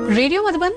Radio Madhuban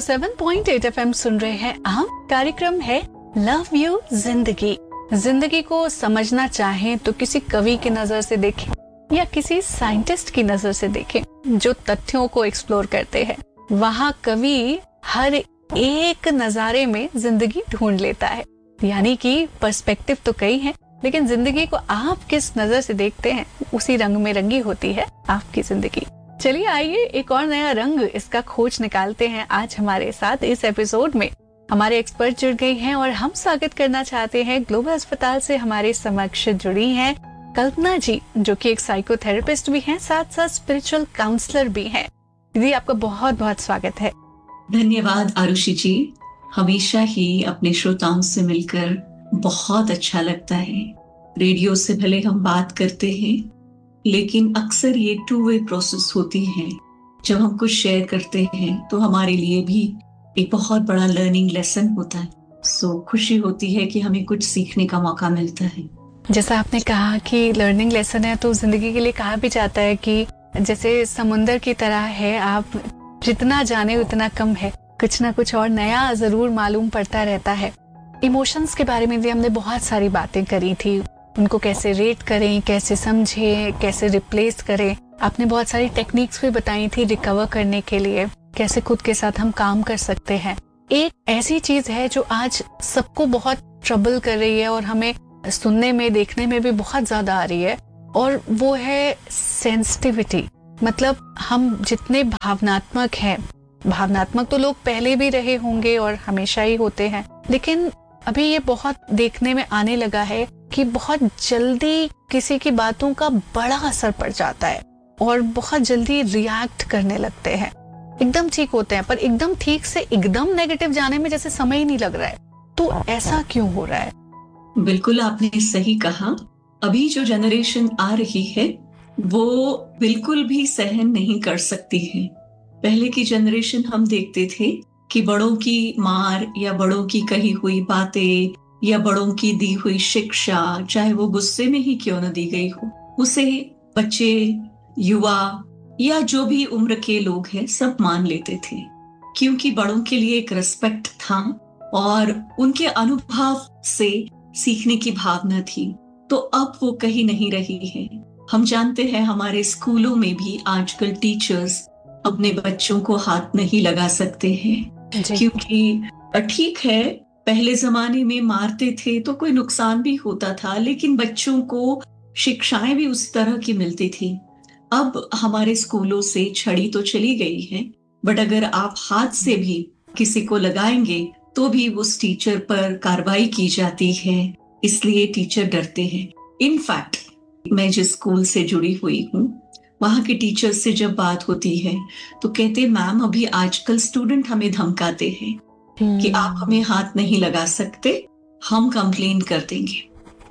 107.8 FM सुन रहे हैं आप। कार्यक्रम है लव यू जिंदगी। जिंदगी को समझना चाहें तो किसी कवि की नजर से देखें या किसी साइंटिस्ट की नजर से देखें जो तथ्यों को एक्सप्लोर करते हैं। वहाँ कवि हर एक नजारे में जिंदगी ढूंढ लेता है। यानी कि पर्सपेक्टिव तो कई हैं, लेकिन जिंदगी को आप किस नजर से देखते हैं उसी रंग में रंगी होती है आपकी जिंदगी। चलिए आइए एक और नया रंग इसका खोज निकालते हैं। आज हमारे साथ इस एपिसोड में हमारे एक्सपर्ट जुड़ गए हैं और हम स्वागत करना चाहते हैं ग्लोबल अस्पताल से हमारे समक्ष जुड़ी हैं कल्पना जी, जो कि एक साइकोथेरेपिस्ट भी हैं, साथ साथ स्पिरिचुअल काउंसलर भी हैं। दीदी आपका बहुत बहुत स्वागत है। धन्यवाद आरुषि जी, हमेशा ही अपने श्रोताओं से मिलकर बहुत अच्छा लगता है। रेडियो से भले हम बात करते हैं, लेकिन अक्सर ये टू वे प्रोसेस होती है। जब हम कुछ शेयर करते हैं तो हमारे लिए भी एक बहुत बड़ा लर्निंग लेसन होता है। खुशी होती है कि हमें कुछ सीखने का मौका मिलता है। जैसा आपने कहा कि लर्निंग लेसन है, तो जिंदगी के लिए कहा भी जाता है कि जैसे समुंदर की तरह है, आप जितना जाने उतना कम है। कुछ ना कुछ और नया जरूर मालूम पड़ता रहता है। इमोशंस के बारे में भी हमने बहुत सारी बातें करी थी, उनको कैसे रेट करें, कैसे समझें, कैसे रिप्लेस करें। आपने बहुत सारी टेक्निक्स भी बताई थी रिकवर करने के लिए, कैसे खुद के साथ हम काम कर सकते हैं। एक ऐसी चीज है जो आज सबको बहुत ट्रबल कर रही है और हमें सुनने में देखने में भी बहुत ज्यादा आ रही है, और वो है सेंसिटिविटी। मतलब हम जितने भावनात्मक हैं, भावनात्मक तो लोग पहले भी रहे होंगे और हमेशा ही होते हैं, लेकिन अभी ये बहुत देखने में आने लगा है कि बहुत जल्दी किसी की बातों का बड़ा असर पड़ जाता है और बहुत जल्दी रिएक्ट करने लगते हैं। एकदम ठीक होते हैं पर एकदम ठीक से एकदम नेगेटिव जाने में जैसे समय ही नहीं लग रहा है। तो ऐसा क्यों हो रहा है? बिल्कुल आपने सही कहा। अभी जो जनरेशन आ रही है वो बिल्कुल भी सहन नहीं कर सकती है। पहले की जनरेशन हम देखते थे कि बड़ों की मार या बड़ों की कही हुई बातें या बड़ों की दी हुई शिक्षा, चाहे वो गुस्से में ही क्यों न दी गई हो, उसे बच्चे, युवा या जो भी उम्र के लोग हैं सब मान लेते थे, क्योंकि बड़ों के लिए एक रिस्पेक्ट था और उनके अनुभव से सीखने की भावना थी। तो अब वो कहीं नहीं रही है। हम जानते हैं हमारे स्कूलों में भी आजकल टीचर्स अपने बच्चों को हाथ नहीं लगा सकते हैं, क्योंकि ठीक है पहले जमाने में मारते थे तो कोई नुकसान भी होता था, लेकिन बच्चों को शिक्षाएं भी उस तरह की मिलती थी। अब हमारे स्कूलों से छड़ी तो चली गई है, बट अगर आप हाथ से भी किसी को लगाएंगे तो भी उस टीचर पर कार्रवाई की जाती है, इसलिए टीचर डरते हैं। इनफैक्ट मैं जिस स्कूल से जुड़ी हुई हूँ वहां के टीचर से जब बात होती है तो कहते मैम अभी आजकल स्टूडेंट हमें धमकाते हैं कि आप हमें हाथ नहीं लगा सकते, हम कंप्लेन कर देंगे।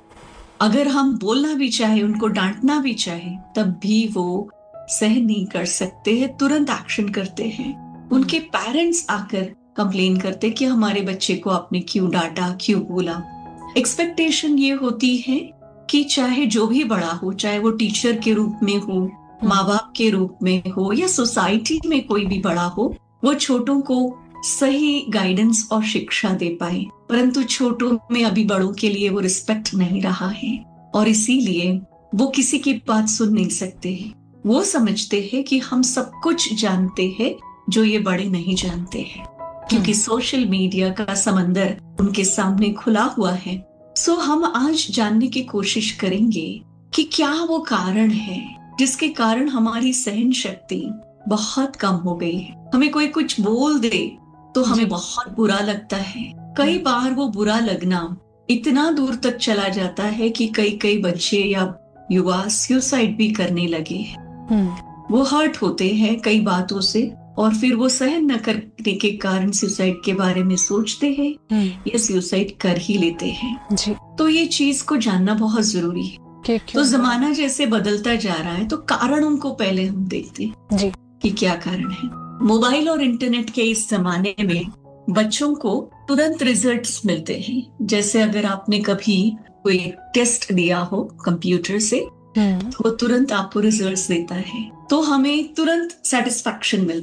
अगर हम बोलना भी चाहे, उनको डांटना भी चाहे, तब भी वो सहन नहीं कर सकते हैं, तुरंत एक्शन करते हैं। उनके पेरेंट्स आकर कंप्लेन करते कि हमारे बच्चे को आपने क्यों डांटा, क्यों बोला। एक्सपेक्टेशन ये होती है कि चाहे जो भी बड़ा हो, चाहे वो टीचर के रूप में हो, माँ बाप के रूप में हो या सोसाइटी में कोई भी बड़ा हो, वो छोटों को सही गाइडेंस और शिक्षा दे पाए। परंतु छोटों में अभी बड़ों के लिए वो रिस्पेक्ट नहीं रहा है और इसीलिए वो किसी की बात सुन नहीं सकते हैं। वो समझते हैं कि हम सब कुछ जानते हैं जो ये बड़े नहीं जानते हैं, क्योंकि सोशल मीडिया का समंदर उनके सामने खुला हुआ है। हम आज जानने की कोशिश करेंगे कि क्या वो कारण है जिसके कारण हमारी सहन शक्ति बहुत कम हो गई है। हमें कोई कुछ बोल दे तो हमें बहुत बुरा लगता है। कई बार वो बुरा लगना इतना दूर तक चला जाता है कि कई बच्चे या युवा सुसाइड भी करने लगे हैं। वो हर्ट होते हैं कई बातों से और फिर वो सहन न करने के कारण सुसाइड के बारे में सोचते हैं या सुसाइड कर ही लेते हैं। तो ये चीज को जानना बहुत जरूरी है। तो जमाना जैसे बदलता जा रहा है तो कारणों को पहले हम देखते हैं कि क्या कारण है। मोबाइल और इंटरनेट के इस जमाने में बच्चों को तुरंत रिजल्ट्स मिलते हैं। जैसे अगर आपने कभी कोई टेस्ट दिया हो कंप्यूटर से, तो वो तुरंत आपको रिजल्ट्स देता है, तो हमें तुरंत सेटिस्फैक्शन मिलता है।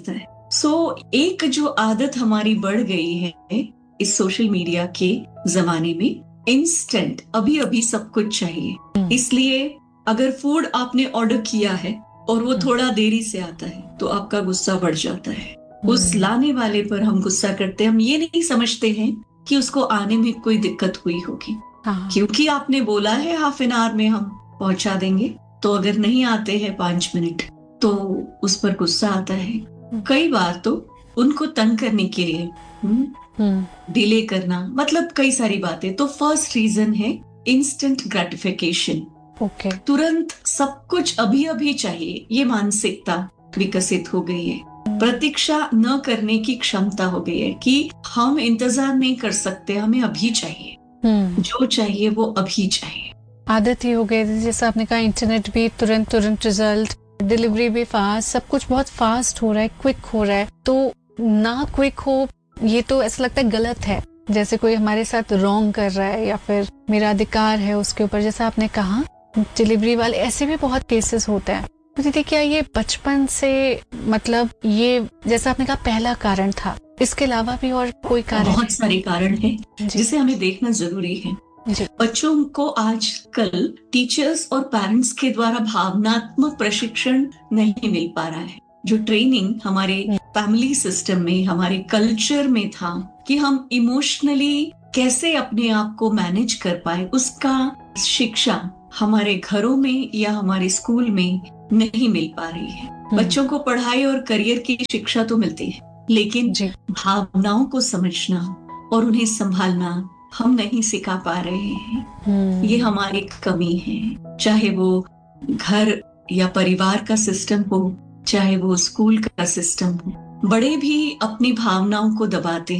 एक जो आदत हमारी बढ़ गई है इस सोशल मीडिया के जमाने में, इंस्टेंट, अभी अभी सब कुछ चाहिए। इसलिए अगर फूड आपने ऑर्डर किया है और वो थोड़ा देरी से आता है तो आपका गुस्सा बढ़ जाता है। उस लाने वाले पर हम गुस्सा करते हैं। हम ये नहीं समझते हैं कि उसको आने में कोई दिक्कत हुई होगी, क्योंकि आपने बोला है हाफ एन आवर में हम पहुंचा देंगे, तो अगर नहीं आते हैं 5 मिनट तो उस पर गुस्सा आता है। कई बार तो उनको तंग करने के लिए डिले करना, मतलब कई सारी बातें। तो फर्स्ट रीजन है इंस्टेंट ग्रेटिफिकेशन। तुरंत सब कुछ अभी अभी चाहिए, ये मानसिकता विकसित हो गई है। प्रतीक्षा न करने की क्षमता हो गई है कि हम इंतजार नहीं कर सकते, हमें अभी चाहिए, जो चाहिए वो अभी चाहिए। आदत ही हो गई थी, जैसा आपने कहा, इंटरनेट भी तुरंत रिजल्ट, डिलीवरी भी फास्ट, सब कुछ बहुत फास्ट हो रहा है, क्विक हो रहा है। तो ना क्विक हो, ये तो ऐसा लगता है गलत है, जैसे कोई हमारे साथ रॉन्ग कर रहा है या फिर मेरा अधिकार है उसके ऊपर। जैसा आपने कहा डिलीवरी वाले, ऐसे भी बहुत केसेस होते हैं। तो दीदी क्या ये बचपन से, मतलब ये जैसा आपने कहा पहला कारण था, इसके अलावा भी और कोई कारण? बहुत सारे कारण हैं जिसे हमें देखना जरूरी है। बच्चों को आजकल टीचर्स और पेरेंट्स के द्वारा भावनात्मक प्रशिक्षण नहीं मिल पा रहा है। जो ट्रेनिंग हमारे फैमिली सिस्टम में, हमारे कल्चर में था कि हम इमोशनली कैसे अपने आप को मैनेज कर पाए, उसका शिक्षा हमारे घरों में या हमारे स्कूल में नहीं मिल पा रही है। बच्चों को पढ़ाई और करियर की शिक्षा तो मिलती है, लेकिन भावनाओं को समझना और उन्हें संभालना हम नहीं सिखा पा रहे हैं। ये हमारी कमी है। चाहे वो घर या परिवार का सिस्टम हो, चाहे वो स्कूल का सिस्टम हो, बड़े भी अपनी भावनाओं को दबाते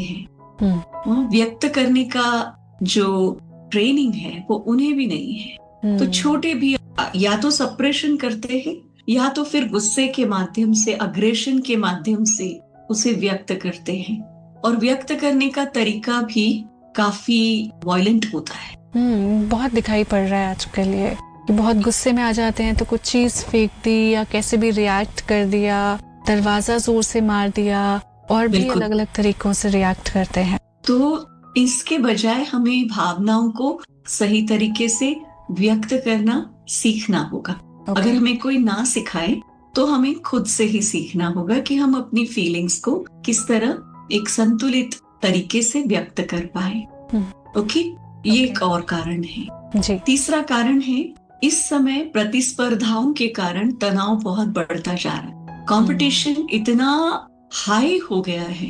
हैं। व्यक्त करने का जो ट्रेनिंग है वो उन्हें भी नहीं है। तो छोटे भी या तो सप्रेशन करते हैं या तो फिर गुस्से के माध्यम से, अग्रेशन के माध्यम से उसे व्यक्त करते हैं। और व्यक्त करने का तरीका भी काफी वायलेंट होता है। बहुत दिखाई पड़ रहा है आजकल ये, कि बहुत गुस्से में आ जाते हैं तो कुछ चीज फेंक दी या कैसे भी रिएक्ट कर दिया, दरवाजा जोर से मार दिया, और भी अलग अलग तरीकों से रिएक्ट करते हैं। तो इसके बजाय हमें भावनाओं को सही तरीके से व्यक्त करना सीखना होगा। अगर हमें कोई ना सिखाए तो हमें खुद से ही सीखना होगा कि हम अपनी फीलिंग्स को किस तरह एक संतुलित तरीके से व्यक्त कर पाए। ये एक और कारण है जी। तीसरा कारण है, इस समय प्रतिस्पर्धाओं के कारण तनाव बहुत बढ़ता जा रहा है। कंपटीशन इतना हाई हो गया है,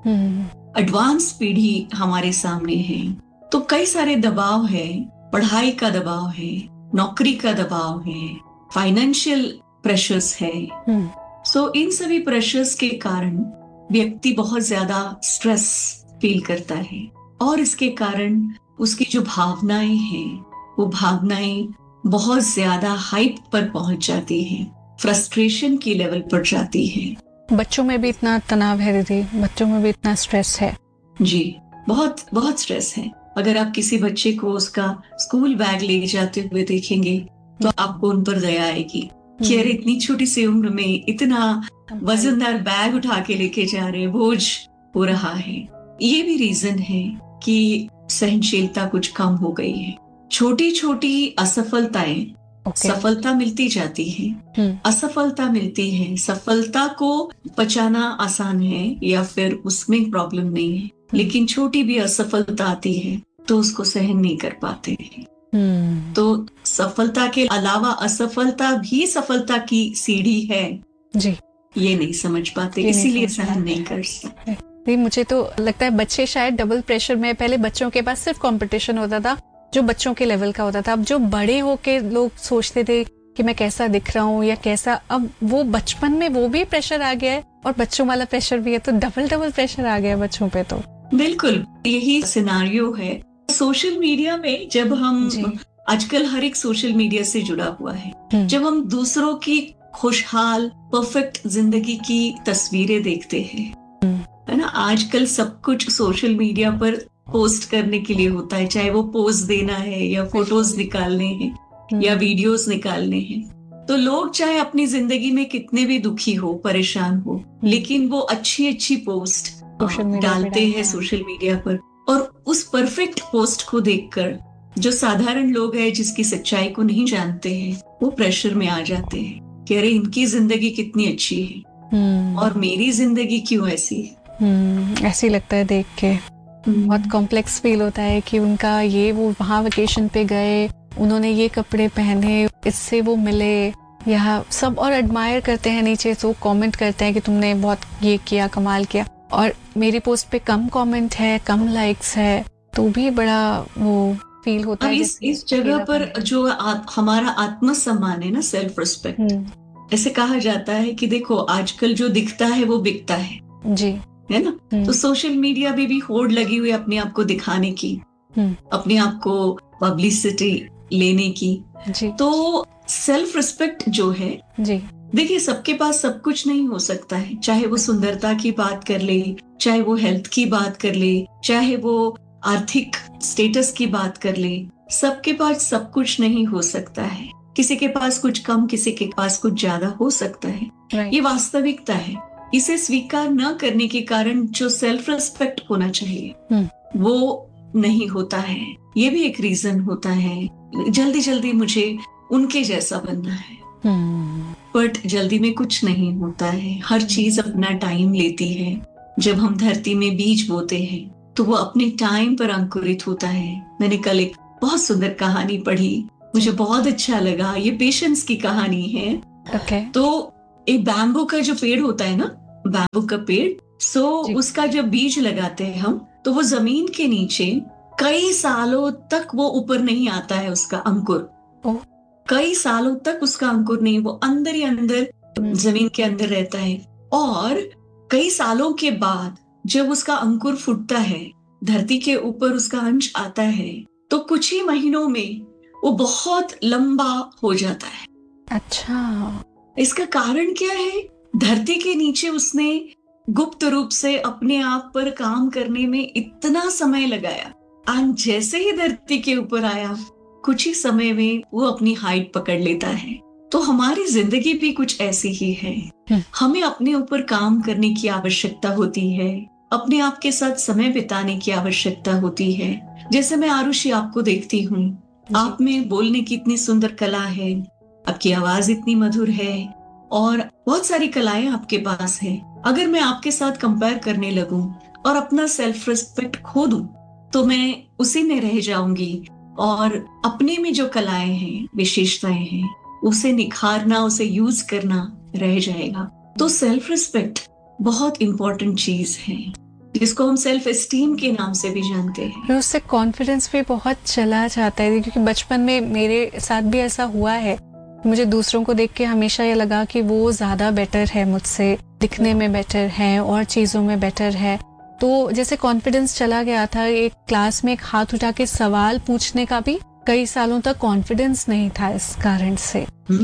एडवांस पीढ़ी हमारे सामने है, तो कई सारे दबाव है। पढ़ाई का दबाव है, नौकरी का दबाव है, फाइनेंशियल प्रेशर्स है। इन सभी प्रेशर्स के कारण व्यक्ति बहुत ज्यादा स्ट्रेस फील करता है, और इसके कारण उसकी जो भावनाएं हैं वो भावनाएं बहुत ज्यादा हाइप पर पहुंच जाती हैं, फ्रस्ट्रेशन की लेवल पर जाती है। बच्चों में भी इतना तनाव है दीदी, बच्चों में भी इतना स्ट्रेस है जी, बहुत बहुत स्ट्रेस है। अगर आप किसी बच्चे को उसका स्कूल बैग ले जाते हुए देखेंगे तो आपको उन पर दया आएगी कि अरे इतनी छोटी सी उम्र में इतना वजनदार बैग उठा के लेके जा रहे, बोझ हो रहा है। ये भी रीजन है कि सहनशीलता कुछ कम हो गई है। छोटी छोटी असफलताएं, सफलता मिलती जाती है, असफलता मिलती है। सफलता को पचाना आसान है या फिर उसमें प्रॉब्लम नहीं है, लेकिन छोटी भी असफलता आती है तो उसको सहन नहीं कर पाते हैं। तो सफलता के अलावा असफलता भी सफलता की सीढ़ी है जी, ये नहीं समझ पाते, इसीलिए सहन नहीं कर सकते। मुझे तो लगता है बच्चे शायद डबल प्रेशर में, पहले बच्चों के पास सिर्फ कंपटीशन होता था जो बच्चों के लेवल का होता था। अब जो बड़े होके लोग सोचते थे कि मैं कैसा दिख रहा हूँ या कैसा, अब वो बचपन में वो भी प्रेशर आ गया है और बच्चों वाला प्रेशर भी है, तो डबल प्रेशर आ गया है बच्चों पे। तो बिल्कुल यही सिनारियो है सोशल मीडिया में। जब हम आजकल हर एक सोशल मीडिया से जुड़ा हुआ है, जब हम दूसरों की खुशहाल परफेक्ट जिंदगी की तस्वीरें देखते हैं, है ना, आजकल सब कुछ सोशल मीडिया पर पोस्ट करने के लिए होता है, चाहे वो पोस्ट देना है या फोटोज निकालने हैं या वीडियोस निकालने हैं। तो लोग चाहे अपनी जिंदगी में कितने भी दुखी हो, परेशान हो, लेकिन वो अच्छी अच्छी पोस्ट सोशल मीडिया पे डालते हैं सोशल मीडिया पर, और उस परफेक्ट पोस्ट को देखकर जो साधारण लोग हैं जिसकी सच्चाई को नहीं जानते हैं, वो प्रेशर में आ जाते हैं कि अरे इनकी जिंदगी कितनी अच्छी है और मेरी जिंदगी क्यों ऐसी है। ऐसी लगता है देख के, बहुत कॉम्प्लेक्स फील होता है कि उनका ये, वो वहाँ वेकेशन पे गए, उन्होंने ये कपड़े पहने, इससे वो मिले, या सब और एडमायर करते हैं, नीचे तो कमेंट करते हैं कि तुमने बहुत ये किया, कमाल किया, और मेरी पोस्ट पे कम कमेंट है, कम लाइक्स है, तो भी बड़ा वो फील होता है। इस जगह पर जो हमारा आत्मसम्मान है ना, सेल्फ रिस्पेक्ट, ऐसे कहा जाता है कि देखो आजकल जो दिखता है वो बिकता है जी, है ना। तो सोशल मीडिया पे भी होड़ लगी हुई अपने आप को दिखाने की, अपने आप को पब्लिसिटी लेने की जी। तो सेल्फ रिस्पेक्ट जो है जी, देखिए सबके पास सब कुछ नहीं हो सकता है, चाहे वो सुंदरता की बात कर ले, चाहे वो हेल्थ की बात कर ले, चाहे वो आर्थिक स्टेटस की बात कर ले, सबके पास सब कुछ नहीं हो सकता है। किसी के पास कुछ कम, किसी के पास कुछ ज्यादा हो सकता है। ये वास्तविकता है। इसे स्वीकार न करने के कारण जो सेल्फ रिस्पेक्ट होना चाहिए वो नहीं होता है। ये भी एक रीजन होता है, जल्दी जल्दी मुझे उनके जैसा बनना है। बट जल्दी में कुछ नहीं होता है, हर चीज अपना टाइम लेती है। जब हम धरती में बीज बोते हैं तो वो अपने टाइम पर अंकुरित होता है। मैंने कल एक बहुत सुंदर कहानी पढ़ी, मुझे बहुत अच्छा लगा। ये पेशेंस की कहानी है। तो एक बैम्बू का जो पेड़ होता है ना, बैम्बू का पेड़, उसका जब बीज लगाते हैं हम, तो वो जमीन के नीचे कई सालों तक वो ऊपर नहीं आता है, उसका अंकुर कई सालों तक उसका अंकुर नहीं, वो अंदर ही अंदर जमीन के अंदर रहता है। और कई सालों के बाद जब उसका अंकुर फूटता है, धरती के ऊपर उसका अंश आता है, तो कुछ ही महीनों में वो बहुत लंबा हो जाता है। अच्छा, इसका कारण क्या है? धरती के नीचे उसने गुप्त रूप से अपने आप पर काम करने में इतना समय लगाया, और जैसे ही धरती के ऊपर आया, कुछ ही समय में वो अपनी हाइट पकड़ लेता है। तो हमारी जिंदगी भी कुछ ऐसी ही है। हमें अपने ऊपर काम करने की आवश्यकता होती है, अपने आप के साथ समय बिताने की आवश्यकता होती है। जैसे मैं आरुषि आपको देखती हूँ, आप में बोलने की इतनी सुंदर कला है, आपकी आवाज इतनी मधुर है, और बहुत सारी कलाएं आपके पास है। अगर मैं आपके साथ कंपेयर करने लगूं और अपना सेल्फ रिस्पेक्ट खो दूं, तो मैं उसी में रह जाऊंगी, और अपने में जो कलाएं हैं, विशेषताएं हैं, उसे निखारना, उसे यूज करना रह जाएगा। तो सेल्फ रिस्पेक्ट बहुत इंपॉर्टेंट चीज है, जिसको हम सेल्फ एस्टीम के नाम से भी जानते हैं। उससे कॉन्फिडेंस भी बहुत चला जाता है, क्योंकि बचपन में मेरे साथ भी ऐसा हुआ है। मुझे दूसरों को देख के हमेशा ये लगा कि वो ज्यादा बेटर है मुझसे, दिखने में बेटर है और चीजों में बेटर है। तो जैसे कॉन्फिडेंस चला गया था। एक क्लास में एक हाथ उठा के सवाल पूछने का भी कई सालों तक कॉन्फिडेंस नहीं था इस कारण से।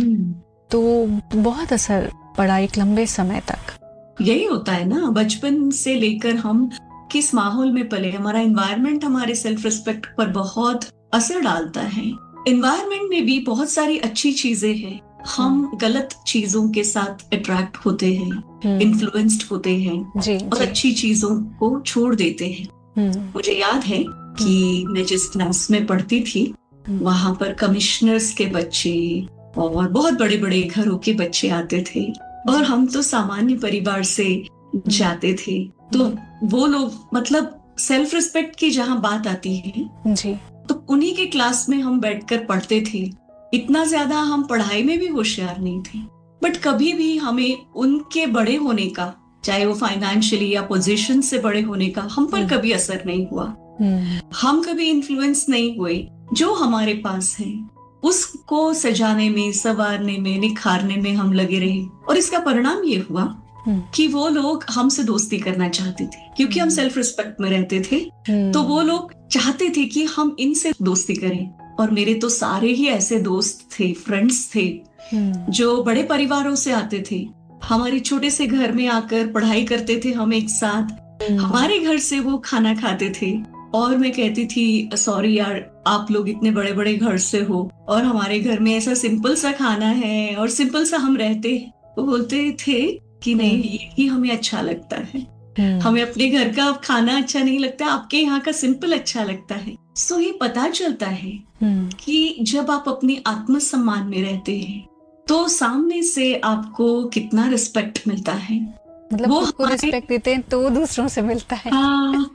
तो बहुत असर पड़ा एक लंबे समय तक। यही होता है ना, बचपन से लेकर हम किस माहौल में पले, हमारा एनवायरनमेंट हमारे सेल्फ रिस्पेक्ट पर बहुत असर डालता है। एनवायरनमेंट में भी बहुत सारी अच्छी चीजें हैं, हम गलत चीजों के साथ अट्रैक्ट होते हैं, इन्फ्लुएंस्ड होते हैं, और अच्छी चीजों को छोड़ देते हैं। मुझे याद है कि मैं जिस क्लास में पढ़ती थी, वहां पर कमिश्नर्स के बच्चे और बहुत बड़े बड़े घरों के बच्चे आते थे, और हम तो सामान्य परिवार से जाते थे। तो वो लोग, मतलब सेल्फ रिस्पेक्ट की जहाँ बात आती है जी, तो उन्हीं के क्लास में हम बैठकर पढ़ते थे। इतना ज्यादा हम पढ़ाई में भी होशियार नहीं थे, बट कभी भी हमें उनके बड़े होने का, चाहे वो फाइनेंशियली या पोजीशन से बड़े होने का, हम पर कभी असर नहीं हुआ। हम कभी इन्फ्लुएंस नहीं हुए। जो हमारे पास है उसको सजाने में, संवारने में, निखारने में हम लगे रहे, और इसका परिणाम ये हुआ कि वो लोग हमसे दोस्ती करना चाहते थे, क्योंकि हम सेल्फ रिस्पेक्ट में रहते थे। तो वो लोग चाहते थे कि हम इनसे दोस्ती करें। और मेरे तो सारे ही ऐसे दोस्त थे, फ्रेंड्स थे, जो बड़े परिवारों से आते थे, हमारे छोटे से घर में आकर पढ़ाई करते थे हम एक साथ। हमारे घर से वो खाना खाते थे, और मैं कहती थी सॉरी यार, आप लोग इतने बड़े बड़े घर से हो और हमारे घर में ऐसा सिंपल सा खाना है और सिंपल सा हम रहते हैं। वो बोलते थे कि नहीं, ये ही हमें अच्छा लगता है, हमें अपने घर का खाना अच्छा नहीं लगता, आपके यहाँ का सिंपल अच्छा लगता है। सो ये पता चलता है कि जब आप अपनी आत्मसम्मान में रहते हैं तो सामने से आपको कितना रिस्पेक्ट मिलता है। मतलब वो खुद को रिस्पेक्ट देते हैं तो दूसरों से मिलता है। हाँ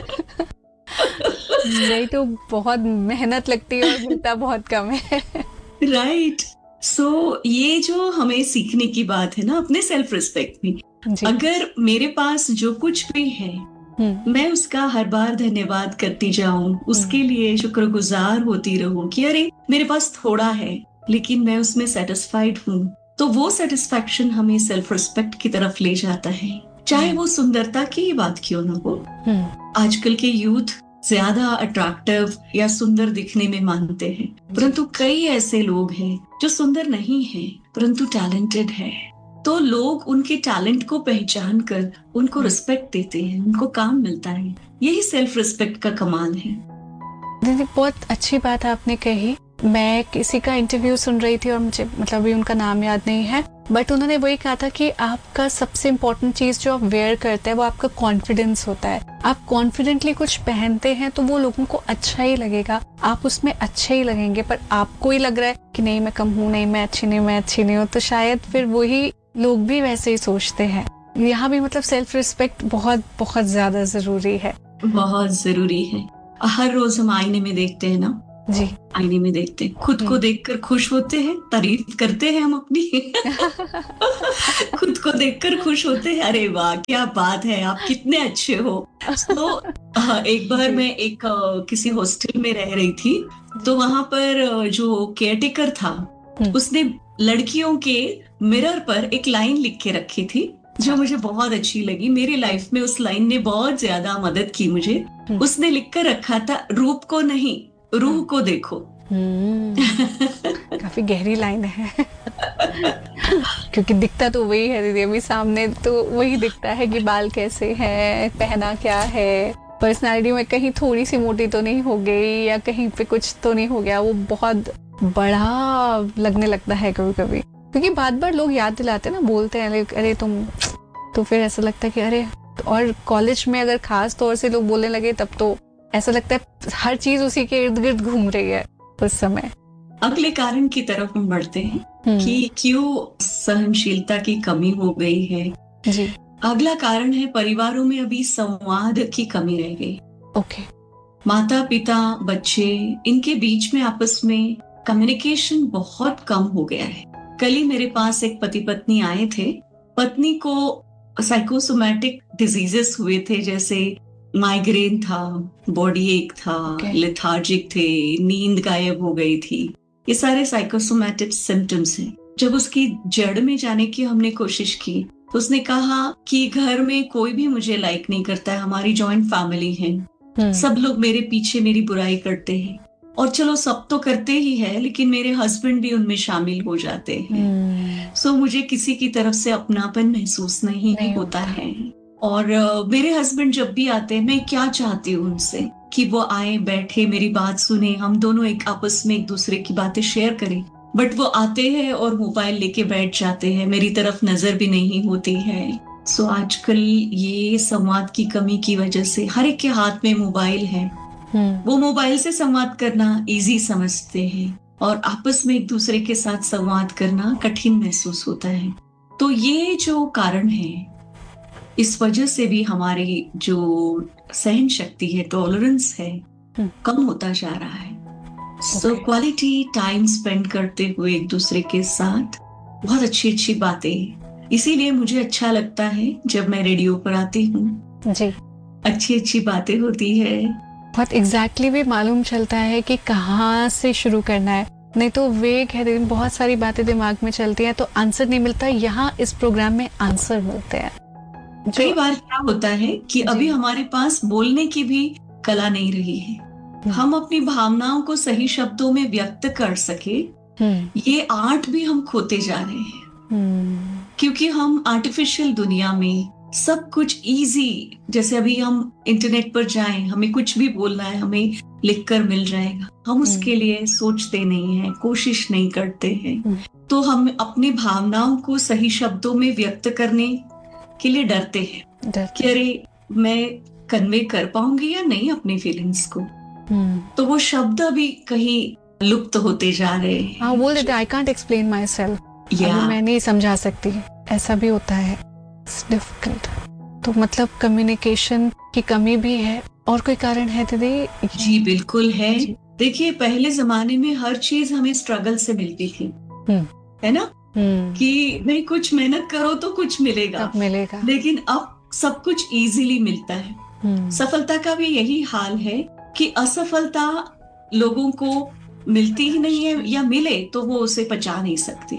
नहीं तो बहुत मेहनत लगती है और मिलता बहुत कम है। राइट। सो ये जो हमें सीखने की बात है ना अपने सेल्फ रिस्पेक्ट में, अगर मेरे पास जो कुछ भी है मैं उसका हर बार धन्यवाद करती जाऊं, उसके लिए शुक्रगुजार होती रहूं कि अरे मेरे पास थोड़ा है लेकिन मैं उसमें सेटिस्फाइड हूँ, तो वो सेटिस्फैक्शन हमें सेल्फ रिस्पेक्ट की तरफ ले जाता है। चाहे वो सुंदरता की ही बात क्यों ना हो। आजकल के यूथ ज्यादा अट्रैक्टिव या सुंदर दिखने में मानते हैं, परंतु कई ऐसे लोग हैं जो सुंदर नहीं हैं परंतु टैलेंटेड है। तो लोग उनके टैलेंट को पहचान कर उनको रिस्पेक्ट देते हैं, उनको काम मिलता है। यही सेल्फ रिस्पेक्ट का कमाल है। दीदी बहुत अच्छी बात आपने कही। मैं किसी का इंटरव्यू सुन रही थी और मुझे मतलब अभी उनका नाम याद नहीं है, बट उन्होंने वही कहा था कि आपका सबसे इम्पोर्टेंट चीज जो आप वेयर करते हैं वो आपका कॉन्फिडेंस होता है। आप कॉन्फिडेंटली कुछ पहनते हैं तो वो लोगों को अच्छा ही लगेगा, आप उसमें अच्छे ही लगेंगे। पर आपको ही लग रहा है कि नहीं मैं कम हूँ, नहीं मैं अच्छी नहीं हूँ, तो शायद फिर वही लोग भी वैसे ही सोचते हैं। यहाँ भी मतलब सेल्फ रिस्पेक्ट बहुत बहुत ज्यादा जरूरी है। बहुत जरूरी है। हर रोज हम आईने में देखते हैं ना जी, आईने में देखते हैं, खुद को देखकर खुश होते हैं, तारीफ करते हैं हम अपनी खुद को देखकर खुश होते हैं, अरे वाह क्या बात है, आप कितने अच्छे हो। तो एक बार मैं एक किसी हॉस्टल में रह रही थी, तो वहां पर जो केयरटेकर था उसने लड़कियों के मिरर पर एक लाइन लिख के रखी थी जो मुझे बहुत अच्छी लगी। मेरी लाइफ में उस लाइन ने बहुत ज्यादा मदद की मुझे। उसने लिख कर रखा था, रूप को नहीं रूह को देखो। काफी गहरी लाइन है क्योंकि दिखता तो वही है दीदी, अभी सामने तो वही दिखता है कि बाल कैसे हैं, पहना क्या है, पर्सनालिटी में कहीं थोड़ी सी मोटी तो नहीं हो गई या कहीं पे कुछ तो नहीं हो गया। वो बहुत बड़ा लगने लगता है कभी कभी, क्योंकि बार बार लोग याद दिलाते हैं ना, बोलते हैं अरे तुम, तो फिर ऐसा लगता है कि अरे। और कॉलेज में अगर खास तौर से लोग बोलने लगे तब तो ऐसा लगता है हर चीज उसी के इर्द गिर्द घूम रही है उस समय। अगले कारण की तरफ हम बढ़ते हैं कि क्यों सहनशीलता की कमी हो गई है। जी, अगला कारण है परिवारों में अभी संवाद की कमी रह गई। ओके। माता पिता बच्चे इनके बीच में आपस में कम्युनिकेशन बहुत कम हो गया है। कल ही मेरे पास एक पति पत्नी आए थे, पत्नी को साइकोसोमैटिक डिजीजेस हुए थे, जैसे माइग्रेन था, बॉडी एक था, लेथार्जिक थे, नींद गायब हो गई थी। ये सारे साइकोसोमैटिक सिम्टम्स हैं। जब उसकी जड़ में जाने की हमने कोशिश की तो उसने कहा कि घर में कोई भी मुझे लाइक नहीं करता है, हमारी जॉइंट फैमिली है, सब लोग मेरे पीछे मेरी बुराई करते हैं, और चलो सब तो करते ही है लेकिन मेरे हस्बैंड भी उनमें शामिल हो जाते हैं। सो मुझे किसी की तरफ से अपनापन महसूस नहीं होता है। और मेरे हस्बैंड जब भी आते हैं, मैं क्या चाहती हूँ उनसे कि वो आए, बैठे, मेरी बात सुने, हम दोनों एक आपस में एक दूसरे की बातें शेयर करें, बट वो आते हैं और मोबाइल लेके बैठ जाते हैं, मेरी तरफ नजर भी नहीं होती है। सो आजकल ये संवाद की कमी की वजह से हर एक के हाथ में मोबाइल है, वो मोबाइल से संवाद करना इजी समझते हैं और आपस में एक दूसरे के साथ संवाद करना कठिन महसूस होता है। तो ये जो कारण है, इस वजह से भी हमारी जो सहन शक्ति है, टॉलरेंस है, कम होता जा रहा है। सो क्वालिटी टाइम स्पेंड करते हुए एक दूसरे के साथ बहुत अच्छी अच्छी बातें, इसीलिए मुझे अच्छा लगता है जब मैं रेडियो पर आती हूँ जी, अच्छी अच्छी बातें होती है, बहुत एग्जैक्टली भी मालूम चलता है कि कहाँ से शुरू करना है। नहीं तो वेग है, बहुत सारी बातें दिमाग में चलती हैं तो आंसर नहीं मिलता। यहाँ इस प्रोग्राम में आंसर मिलते हैं। कई बार क्या होता है कि अभी हमारे पास बोलने की भी कला नहीं रही है, हम अपनी भावनाओं को सही शब्दों में व्यक्त कर सके, ये आर्ट भी हम खोते जा रहे हैं, क्योंकि हम आर्टिफिशियल दुनिया में सब कुछ इजी, जैसे अभी हम इंटरनेट पर जाएं, हमें कुछ भी बोलना है, हमें लिखकर मिल जाएगा, हम उसके लिए सोचते नहीं हैं, कोशिश नहीं करते हैं। तो हम अपनी भावनाओं को सही शब्दों में व्यक्त करने के लिए डरते हैं कि अरे मैं कन्वे कर पाऊंगी या नहीं अपनी फीलिंग्स को। तो वो शब्द अभी कहीं लुप्त होते जा रहे हैं। हाँ, बोल देते I can't explain my self, मैं नहीं समझा सकती, ऐसा भी होता है, इट्स डिफिकल्ट। तो मतलब कम्युनिकेशन की कमी भी है, और कोई कारण है दीदी? जी बिल्कुल है। देखिए पहले जमाने में हर चीज हमें स्ट्रगल से मिलती थी, है ना, कि नहीं कुछ मेहनत करो तो कुछ मिलेगा, लेकिन अब सब कुछ इजीली मिलता है। सफलता का भी यही हाल है कि असफलता लोगों को मिलती ही नहीं है, या मिले तो वो उसे पचा नहीं सकती।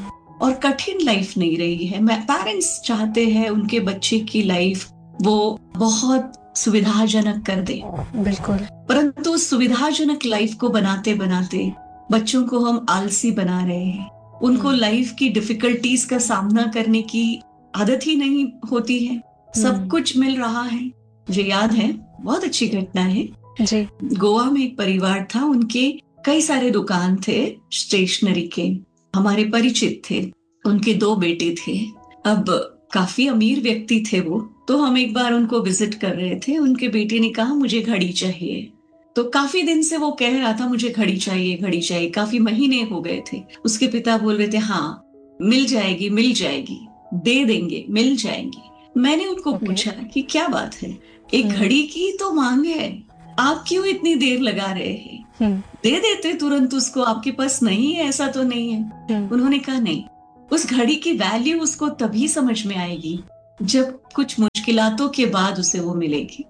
और कठिन लाइफ नहीं रही है। पेरेंट्स चाहते हैं उनके बच्चे की लाइफ वो बहुत सुविधाजनक कर दे, बिल्कुल, परंतु सुविधाजनक लाइफ को बनाते बनाते बच्चों को हम आलसी बना रहे हैं। उनको लाइफ की डिफिकल्टीज का सामना करने की आदत ही नहीं होती है। सब कुछ मिल रहा है। मुझे याद है, बहुत अच्छी घटना है जी। गोवा में एक परिवार था, उनके कई सारे दुकान थे स्टेशनरी के, हमारे परिचित थे। उनके 2 बेटे थे। अब काफी अमीर व्यक्ति थे वो। तो हम एक बार उनको विजिट कर रहे थे। उनके बेटे ने कहा मुझे घड़ी चाहिए। तो काफी दिन से वो कह रहा था मुझे घड़ी चाहिए, घड़ी चाहिए। काफी महीने हो गए थे। उसके पिता बोल रहे थे हाँ मिल जाएगी, मिल जाएगी, दे देंगे, मिल जाएगी। मैंने उनको पूछा कि क्या बात है, एक घड़ी की तो मांग है, आप क्यों इतनी देर लगा रहे हैं? दे देते तुरंत उसको, आपके पास नहीं है ऐसा तो नहीं है। उन्होंने कहा नहीं, उस घड़ी की वैल्यू उसको तभी समझ में आएगी जब कुछ मुश्किलातों के बाद उसे वो मिलेगी,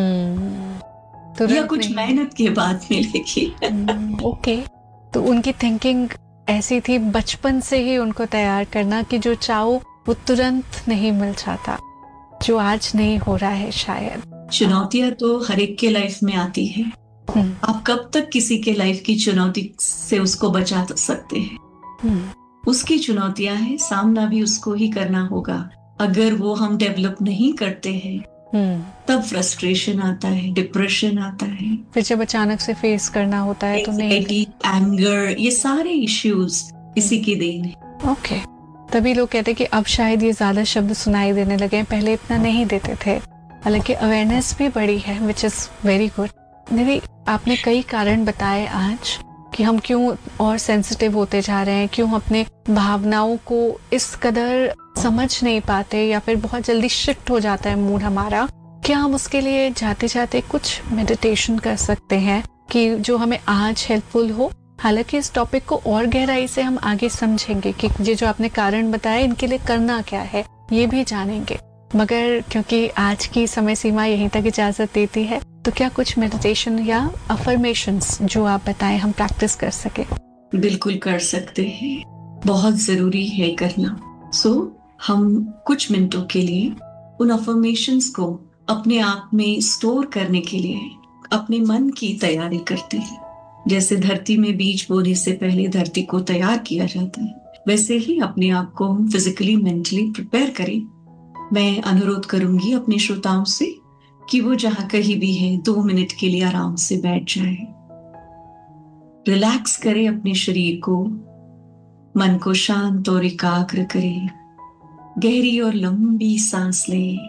या कुछ मेहनत के बाद मिलेगी। ओके। तो उनकी थिंकिंग ऐसी थी, बचपन से ही उनको तैयार करना कि जो चाहो वो तुरंत नहीं मिल जाता, जो आज नहीं हो रहा है शायद। चुनौतियां तो हर एक के लाइफ में आती है। आप कब तक किसी के लाइफ की चुनौती से उसको बचा सकते हैं? उसकी चुनौतियां हैं, सामना भी उसको ही करना होगा। अगर वो हम डेवलप नहीं करते हैं तब फ्रस्ट्रेशन आता है, डिप्रेशन आता है, फिर जब अचानक से फेस करना होता है तो नहीं, एंगर, ये सारे इश्यूज इसी की देन है। ओके। तभी लोग कहते हैं कि अब शायद ये ज्यादा शब्द सुनाई देने लगे हैं, पहले इतना नहीं देते थे। हालांकि अवेयरनेस भी बढ़ी है, विच इज वेरी गुड। दीदी आपने कई कारण बताए आज कि हम क्यों और सेंसिटिव होते जा रहे हैं, क्यों अपने भावनाओं को इस कदर समझ नहीं पाते, या फिर बहुत जल्दी शिफ्ट हो जाता है मूड हमारा। क्या हम उसके लिए जाते जाते कुछ मेडिटेशन कर सकते हैं कि जो हमें आज हेल्पफुल हो? हालांकि इस टॉपिक को और गहराई से हम आगे समझेंगे कि ये जो आपने कारण बताया इनके लिए करना क्या है, ये भी जानेंगे, मगर क्योंकि आज की समय सीमा यहीं तक इजाजत देती है, तो क्या कुछ मेडिटेशन या अफर्मेशंस जो आप बताएं हम प्रैक्टिस कर सके? बिल्कुल कर सकते हैं, बहुत जरूरी है करना। हम कुछ मिनटों के लिए उन अफर्मेशंस को अपने आप में स्टोर करने के लिए अपने मन की तैयारी करते हैं। जैसे धरती में बीज बोने से पहले धरती को तैयार किया जाता है, वैसे ही अपने आप को हम फिजिकली मेंटली प्रिपेयर करें। मैं अनुरोध करूंगी अपने श्रोताओं से कि वो जहां कहीं भी है 2 मिनट के लिए आराम से बैठ जाए, रिलैक्स करें अपने शरीर को, मन को शांत और एकाग्र करें, गहरी और लंबी सांस लें,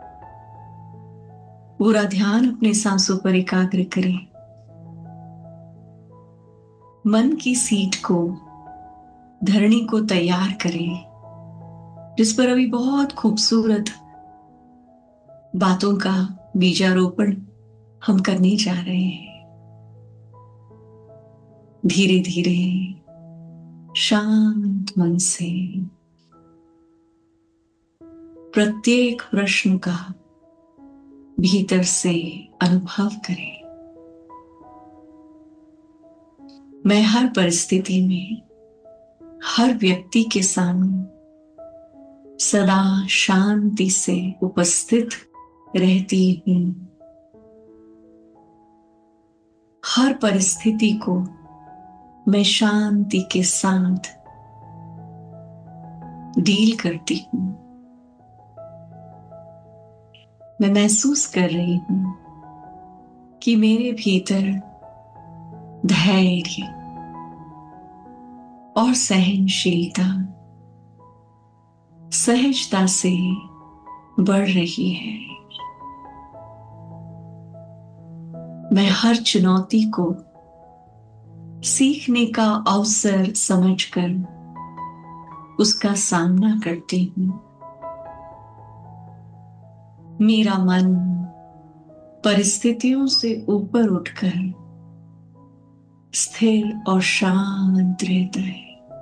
पूरा ध्यान अपने सांसों पर एकाग्र करें। मन की सीट को, धरनी को तैयार करें, जिस पर अभी बहुत खूबसूरत बातों का बीजारोपण हम करने जा रहे हैं। धीरे धीरे शांत मन से प्रत्येक प्रश्न का भीतर से अनुभव करें। मैं हर परिस्थिति में, हर व्यक्ति के सामने सदा शांति से उपस्थित रहती हूं। हर परिस्थिति को मैं शांति के साथ डील करती हूं। मैं महसूस कर रही हूं कि मेरे भीतर धैर्य और सहनशीलता सहजता से बढ़ रही है। मैं हर चुनौती को सीखने का अवसर समझकर उसका सामना करती हूँ। मेरा मन परिस्थितियों से ऊपर उठकर स्थिर और शांत रहता है।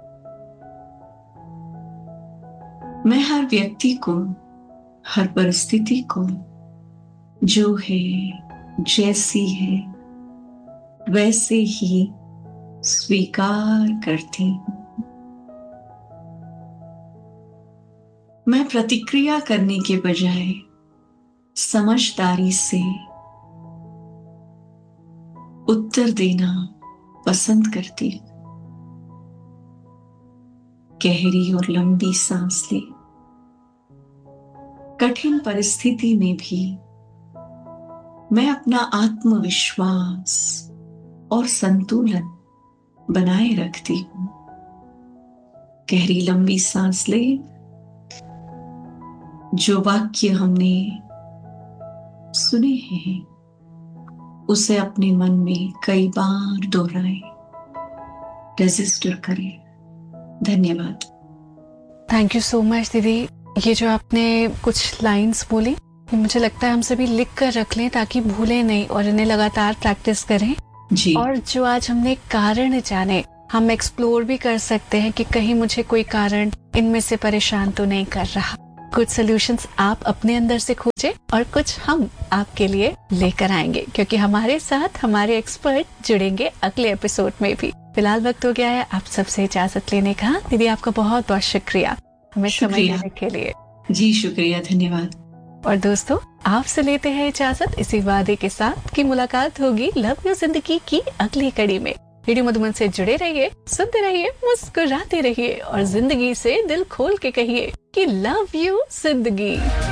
मैं हर व्यक्ति को, हर परिस्थिति को जो है, जैसी है, वैसे ही स्वीकार करती हूँ। मैं प्रतिक्रिया करने के बजाय समझदारी से उत्तर देना पसंद करती हूँ। गहरी और लंबी सांस ले। कठिन परिस्थिति में भी मैं अपना आत्मविश्वास और संतुलन बनाए रखती हूँ। गहरी लंबी सांस ले। जो वाक्य हमने सुने हैं उसे अपने मन में कई बार दोहराएं, रजिस्टर करें। धन्यवाद। थैंक यू सो मच दीदी। ये जो आपने कुछ लाइंस बोली, ये मुझे लगता है हम सभी लिख कर रख लें ताकि भूलें नहीं और इन्हें लगातार प्रैक्टिस करें जी। और जो आज हमने कारण जाने, हम एक्सप्लोर भी कर सकते हैं कि कहीं मुझे कोई कारण इनमें से परेशान तो नहीं कर रहा। कुछ सॉल्यूशंस आप अपने अंदर से खोजें और कुछ हम आपके लिए लेकर आएंगे, क्योंकि हमारे साथ हमारे एक्सपर्ट जुड़ेंगे अगले एपिसोड में भी। फिलहाल वक्त हो गया है आप सबसे इजाजत लेने का। दीदी आपका बहुत बहुत शुक्रिया हमें समय देने के लिए। जी शुक्रिया, धन्यवाद। और दोस्तों आपसे लेते हैं इजाजत इसी वादे के साथ कि मुलाकात होगी लव यू जिंदगी की अगली कड़ी में। रेडियो मधुबन से जुड़े रहिए, सुनते रहिए, मुस्कुराते रहिए और जिंदगी से दिल खोल के कहिए कि लव यू जिंदगी।